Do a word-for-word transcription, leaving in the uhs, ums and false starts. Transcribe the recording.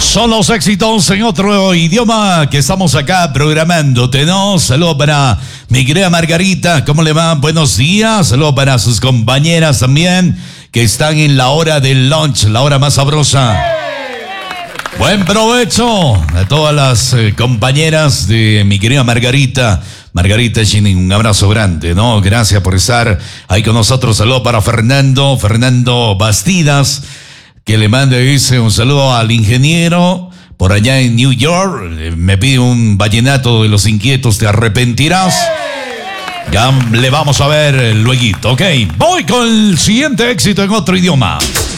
Son los éxitos en otro idioma que estamos acá programándote, ¿no? Saludos para mi querida Margarita, ¿cómo le va? Buenos días. Saludos para sus compañeras también que están en la hora del lunch, la hora más sabrosa. Buen provecho a todas las eh, compañeras de mi querida Margarita. Margarita Gini, un abrazo grande, ¿no? Gracias por estar ahí con nosotros. Saludos para Fernando, Fernando Bastidas, que le manda, dice, un saludo al ingeniero por allá en New York. Me pide un vallenato de Los Inquietos, ¿te arrepentirás? Ya le vamos a ver lueguito, ¿ok? Voy con el siguiente éxito en otro idioma.